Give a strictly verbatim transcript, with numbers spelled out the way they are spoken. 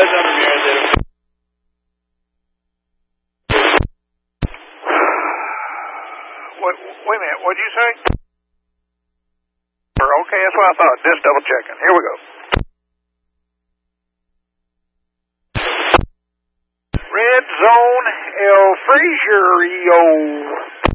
that's up in there. What, wait a minute, what'd you say? Okay, that's what I thought. Just double checking. Here we go. Red Zone El Frazier E O.